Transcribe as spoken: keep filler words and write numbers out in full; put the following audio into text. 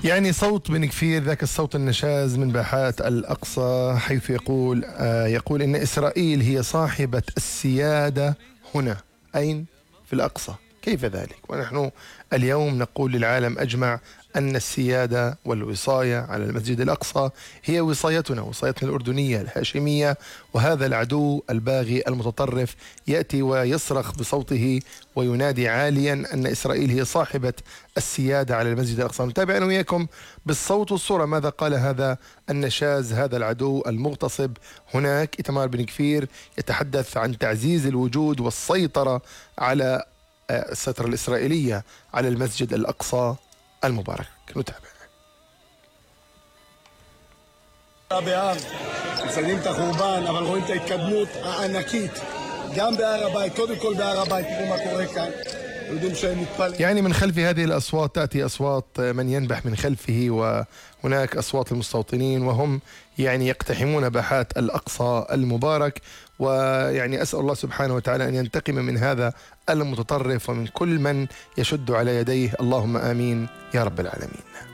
يعني صوت بن كفير، ذاك الصوت النشاز من باحات الأقصى، حيث يقول آه يقول إن إسرائيل هي صاحبة السيادة هنا. أين؟ في الأقصى. كيف ذلك ونحن اليوم نقول للعالم أجمع أن السيادة والوصاية على المسجد الأقصى هي وصايتنا، وصايتنا الأردنية الهاشمية، وهذا العدو الباغي المتطرف يأتي ويصرخ بصوته وينادي عاليا أن إسرائيل هي صاحبة السيادة على المسجد الأقصى. نتابع أنا وياكم بالصوت والصورة ماذا قال هذا النشاز، هذا العدو المغتصب هناك. إيتمار بن كفير يتحدث عن تعزيز الوجود والسيطرة على السيطرة الإسرائيلية على المسجد الأقصى المبارك. نتابع. מסיימים את החורבן, אבל רואים את ההתקדמות הענקית גם בהר הבית. קודם כל בהר הבית, תראו מה קורה כאן. يعني من خلف هذه الأصوات تأتي أصوات من ينبح من خلفه، وهناك أصوات المستوطنين وهم يعني يقتحمون باحات الأقصى المبارك. ويعني أسأل الله سبحانه وتعالى أن ينتقم من هذا المتطرف ومن كل من يشد على يديه. اللهم آمين يا رب العالمين.